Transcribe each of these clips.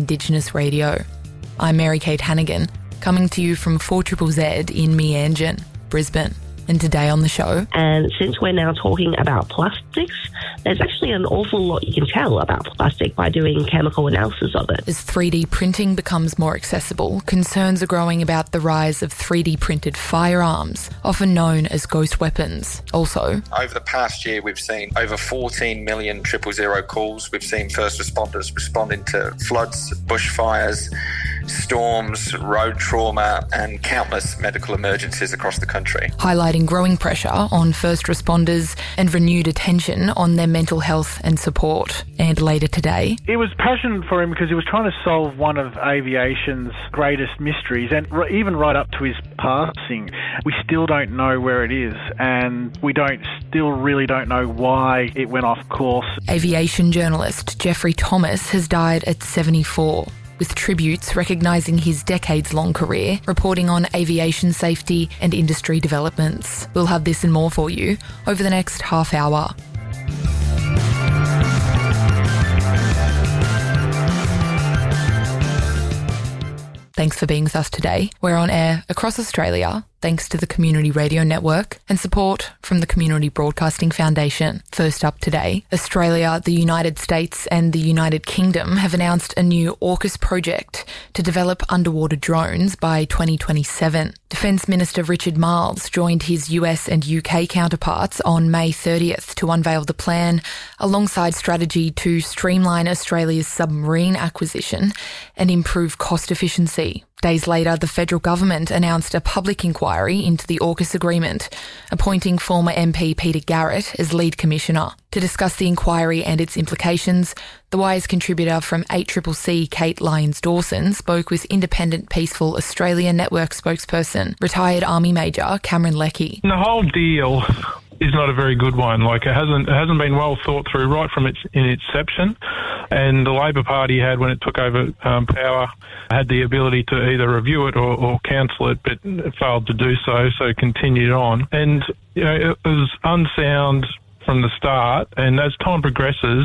Indigenous radio. I'm Mary-Kate Hannigan, coming to you from 4ZZZ in Meanjin, Brisbane. And today on the show... And since we're now talking about plastics, there's actually an awful lot you can tell about plastic by doing chemical analysis of it. As 3D printing becomes more accessible, concerns are growing about the rise of 3D printed firearms, often known as ghost weapons. Also, over the past year, we've seen over 14 million 000 calls. We've seen first responders responding to floods, bushfires, storms, road trauma, and countless medical emergencies across the country. Highlighting growing pressure on first responders and renewed attention on their mental health and support. And later today... It was passionate for him because he was trying to solve one of aviation's greatest mysteries, and even right up to his passing, we still don't know where it is, and we still really don't know why it went off course. Aviation journalist Jeffrey Thomas has died at 74. With tributes recognising his decades-long career, reporting on aviation safety and industry developments. We'll have this and more for you over the next half hour. Thanks for being with us today. We're on air across Australia, thanks to the Community Radio Network and support from the Community Broadcasting Foundation. First up today, Australia, the United States and the United Kingdom have announced a new AUKUS project to develop underwater drones by 2027. Defence Minister Richard Marles joined his US and UK counterparts on May 30th to unveil the plan, alongside strategy to streamline Australia's submarine acquisition and improve cost efficiency. Days later, the federal government announced a public inquiry into the AUKUS agreement, appointing former MP Peter Garrett as lead commissioner. To discuss the inquiry and its implications, the Wise contributor from 8CCC, Kate Lyons-Dawson, spoke with Independent Peaceful Australia Network spokesperson, retired Army Major Cameron Leckie. The whole deal is not a very good one. It hasn't been well thought through right from its inception. And the Labor Party had, when it took over power, had the ability to either review it or cancel it, but it failed to do so continued on. And it was unsound from the start, and as time progresses,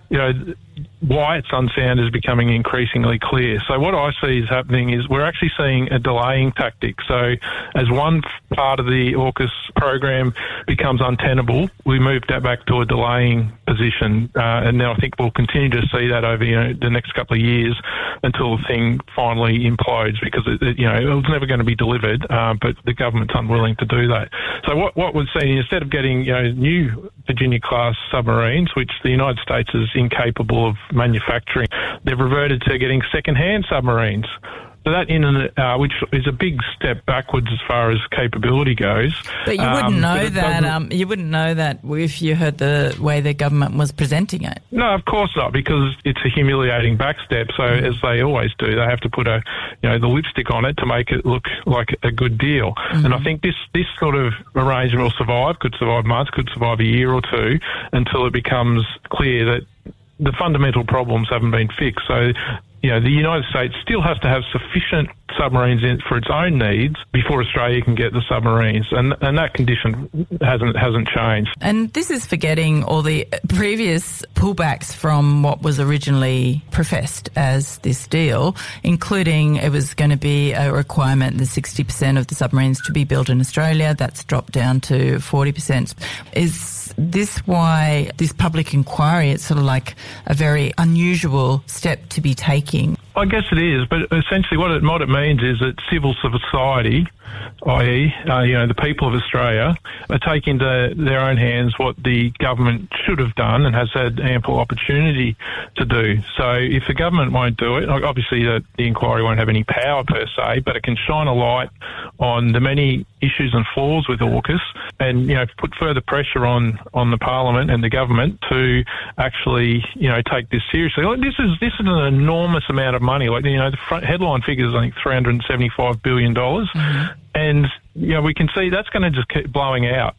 why it's unsound is becoming increasingly clear. So what I see is happening is we're actually seeing a delaying tactic. So as one part of the AUKUS program becomes untenable, we move that back to a delaying position, and then I think we'll continue to see that over the next couple of years until the thing finally implodes, because it was never going to be delivered, but the government's unwilling to do that. So what we're seeing, instead of getting new Virginia-class submarines, which the United States is incapable of manufacturing, they've reverted to getting second-hand submarines. So that which is a big step backwards as far as capability goes. But you wouldn't know that. You wouldn't know that if you heard the way the government was presenting it. No, of course not, because it's a humiliating backstep. So as they always do, they have to put the lipstick on it to make it look like a good deal. Mm-hmm. And I think this sort of arrangement will survive. Could survive months. Could survive a year or two until it becomes clear that the fundamental problems haven't been fixed. So, the United States still has to have sufficient submarines for its own needs before Australia can get the submarines, and that condition hasn't changed. And this is forgetting all the previous pullbacks from what was originally professed as this deal, including it was going to be a requirement that 60% of the submarines to be built in Australia. That's dropped down to 40%. Is this why this public inquiry, it's sort of like a very unusual step to be taking? I guess it is, but essentially what it means is that civil society, i.e., the people of Australia, are taking into their own hands what the government should have done and has had ample opportunity to do. So if the government won't do it, obviously the inquiry won't have any power per se, but it can shine a light on the many issues and flaws with AUKUS and, put further pressure on the Parliament and the government to actually, take this seriously. This is an enormous amount of money. The front headline figure is, I think, $375 billion. Mm-hmm. And, we can see that's going to just keep blowing out.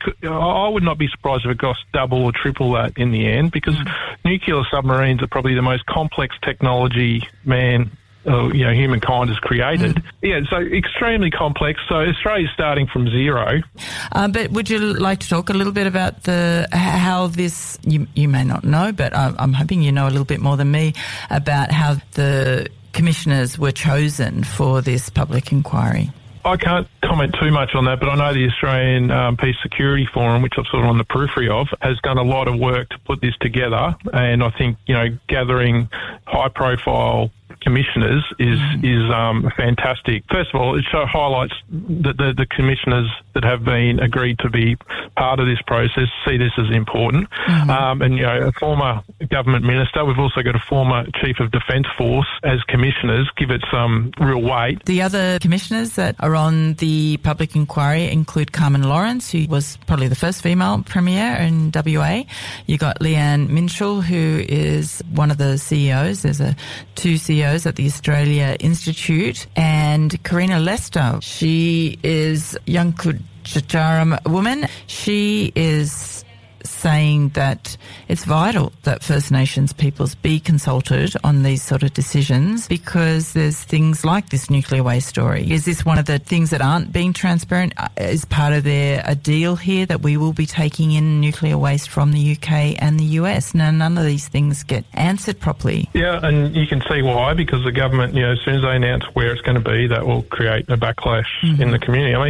I would not be surprised if it costs double or triple that in the end, because nuclear submarines are probably the most complex technology man humankind has created. Yeah, so extremely complex. So Australia's starting from zero. But would you like to talk a little bit about how this, you may not know, but I'm hoping you know a little bit more than me about how the commissioners were chosen for this public inquiry? I can't comment too much on that, but I know the Australian Peace Security Forum, which I'm sort of on the periphery of, has done a lot of work to put this together. And I think, gathering high-profile commissioners is fantastic. First of all, it highlights that the commissioners that have been agreed to be part of this process see this as important. And a former government minister, we've also got a former chief of defence force as commissioners, give it some real weight. The other commissioners that are on the public inquiry include Carmen Lawrence, who was probably the first female premier in WA. You got Leanne Minshall, who is one of the CEOs. There's two CEOs at the Australia Institute, and Karina Lester. She is a young Kutjaram woman. She is saying that it's vital that First Nations peoples be consulted on these sort of decisions because there's things like this nuclear waste story. Is this one of the things that aren't being transparent? Is part of a deal here that we will be taking in nuclear waste from the UK and the US? Now, none of these things get answered properly. Yeah, and you can see why, because the government, as soon as they announce where it's going to be, that will create a backlash in the community. I mean,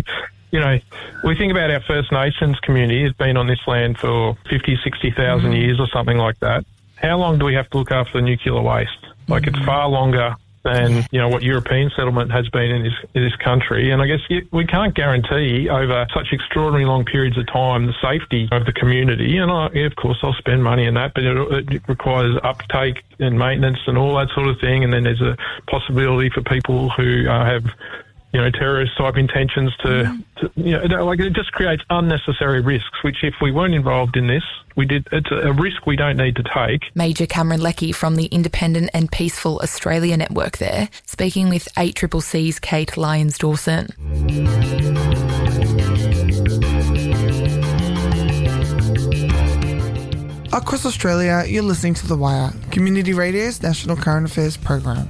we think about our First Nations community has been on this land for 50, 60,000 years or something like that. How long do we have to look after the nuclear waste? Like, it's far longer than, what European settlement has been in this country. And I guess we can't guarantee over such extraordinarily long periods of time the safety of the community. And of course, I'll spend money on that, but it requires uptake and maintenance and all that sort of thing. And then there's a possibility for people who have terrorist type intentions it just creates unnecessary risks, which if we weren't involved in this, it's a risk we don't need to take. Major Cameron Leckie from the Independent and Peaceful Australia Network there, speaking with 8CCC's Kate Lyons-Dawson. Across Australia, you're listening to The Wire, Community Radio's national current affairs program.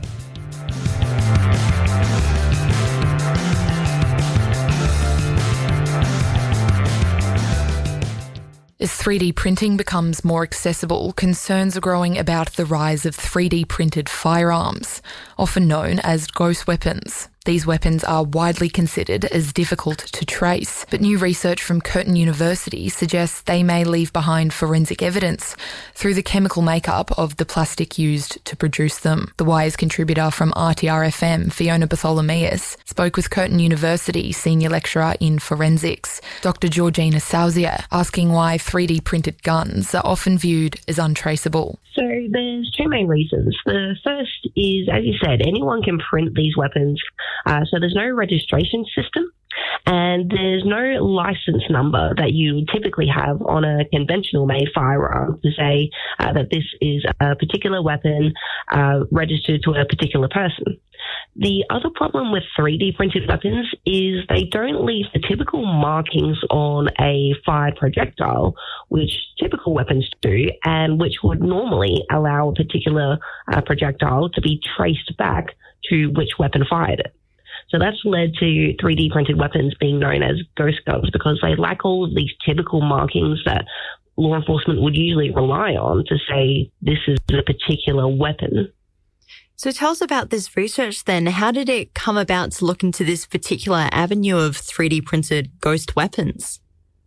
As 3D printing becomes more accessible, concerns are growing about the rise of 3D printed firearms, often known as ghost weapons. These weapons are widely considered as difficult to trace, but new research from Curtin University suggests they may leave behind forensic evidence through the chemical makeup of the plastic used to produce them. The Wire's contributor from RTR-FM, Fiona Bartholomeus, spoke with Curtin University senior lecturer in forensics, Dr. Georgina Sauzier, asking why 3D printed guns are often viewed as untraceable. So there's two main reasons. The first is, as you said, anyone can print these weapons. So there's no registration system and there's no license number that you typically have on a conventional made firearm to say that this is a particular weapon registered to a particular person. The other problem with 3D printed weapons is they don't leave the typical markings on a fired projectile, which typical weapons do, and which would normally allow a particular projectile to be traced back to which weapon fired it. So that's led to 3D printed weapons being known as ghost guns because they lack all of these typical markings that law enforcement would usually rely on to say this is a particular weapon. So tell us about this research then. How did it come about to look into this particular avenue of 3D printed ghost weapons?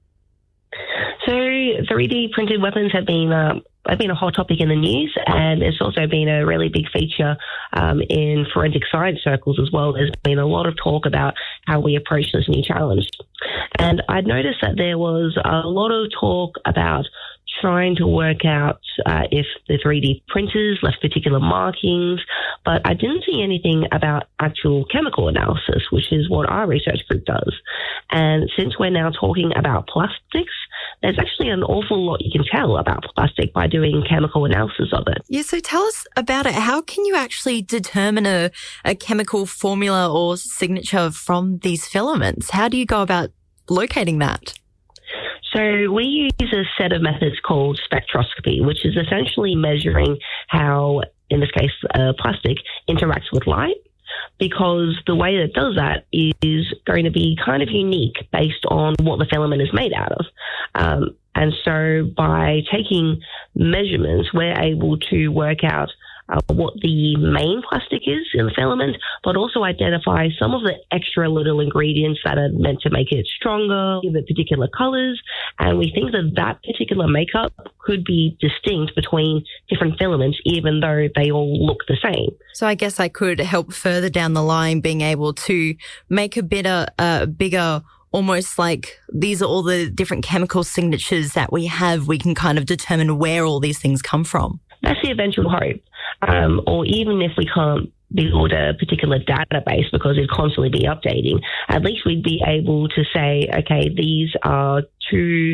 So 3D printed weapons have been a hot topic in the news, and it's also been a really big feature in forensic science circles as well. There's been a lot of talk about how we approach this new challenge. And I'd noticed that there was a lot of talk about trying to work out if the 3D printers left particular markings, but I didn't see anything about actual chemical analysis, which is what our research group does. And since we're now talking about plastics, there's actually an awful lot you can tell about plastic by doing chemical analysis of it. Yeah, so tell us about it. How can you actually determine a chemical formula or signature from these filaments? How do you go about locating that? So we use a set of methods called spectroscopy, which is essentially measuring how in this case plastic, interacts with light, because the way that it does that is going to be kind of unique based on what the filament is made out of. And so by taking measurements, we're able to work out what the main plastic is in the filament, but also identify some of the extra little ingredients that are meant to make it stronger, give it particular colors. And we think that that particular makeup could be distinct between different filaments, even though they all look the same. So I guess I could help further down the line being able to make a bigger, almost like these are all the different chemical signatures that we have. We can kind of determine where all these things come from. That's the eventual hope. Or even if we can't build a particular database because it'd constantly be updating, at least we'd be able to say, okay, these are two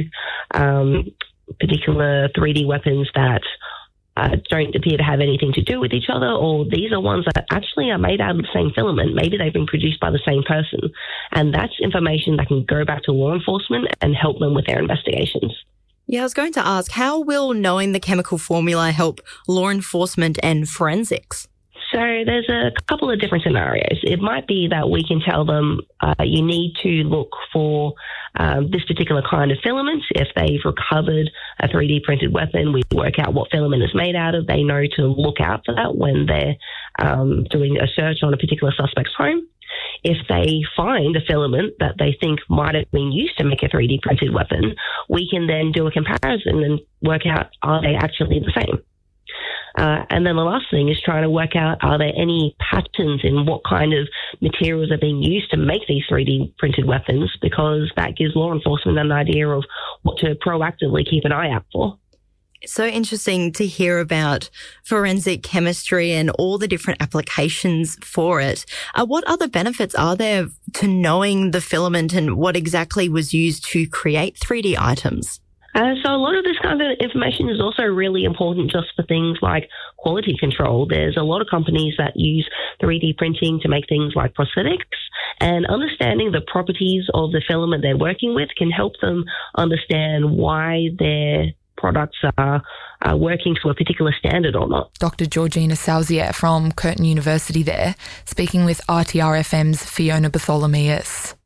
particular 3D weapons that don't appear to have anything to do with each other, or these are ones that actually are made out of the same filament. Maybe they've been produced by the same person. And that's information that can go back to law enforcement and help them with their investigations. Yeah, I was going to ask, how will knowing the chemical formula help law enforcement and forensics? So there's a couple of different scenarios. It might be that we can tell them you need to look for this particular kind of filament. If they've recovered a 3D printed weapon, we work out what filament it's made out of. They know to look out for that when they're doing a search on a particular suspect's home. If they find a filament that they think might have been used to make a 3D printed weapon, we can then do a comparison and work out, are they actually the same? And then the last thing is trying to work out, are there any patterns in what kind of materials are being used to make these 3D printed weapons, because that gives law enforcement an idea of what to proactively keep an eye out for. So interesting to hear about forensic chemistry and all the different applications for it. What other benefits are there to knowing the filament and what exactly was used to create 3D items? So a lot of this kind of information is also really important just for things like quality control. There's a lot of companies that use 3D printing to make things like prosthetics, and understanding the properties of the filament they're working with can help them understand why their products are working to a particular standard or not. Dr. Georgina Salzier from Curtin University there, speaking with RTR-FM's Fiona Bartholomeus.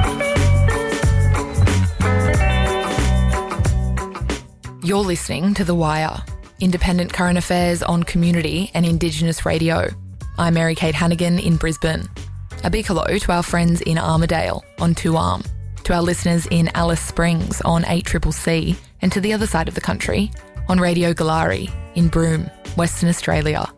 You're listening to The Wire, independent current affairs on community and Indigenous radio. I'm Mary-Kate Hannigan in Brisbane. A big hello to our friends in Armidale on 2Arm, to our listeners in Alice Springs on 8CCC, and to the other side of the country on Radio Galari in Broome, Western Australia.